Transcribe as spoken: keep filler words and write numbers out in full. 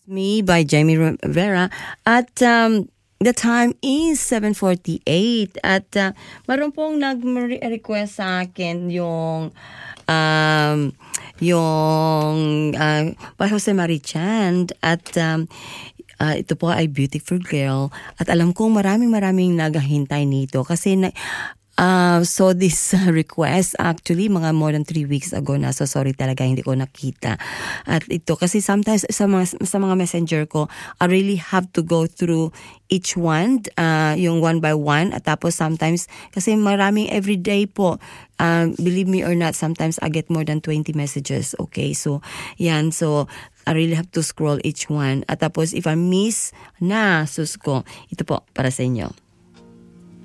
Me by Jamie Rivera at um, the time is seven forty-eight at uh, maroon pong nag-request sa akin yung um, yung uh, by Jose Marichan at um, uh, ito po ay Beautiful Girl at alam kong maraming maraming naghahintay nito kasi na, Uh, so this uh, request actually mga more than three weeks ago na, so sorry talaga hindi ko nakita at ito kasi sometimes sa mga, sa mga messenger ko I really have to go through each one uh, yung one by one at tapos sometimes kasi maraming everyday po um, believe me or not sometimes I get more than twenty messages. Okay, so yan, so I really have to scroll each one at tapos if I miss na sus ko ito po para sa inyo.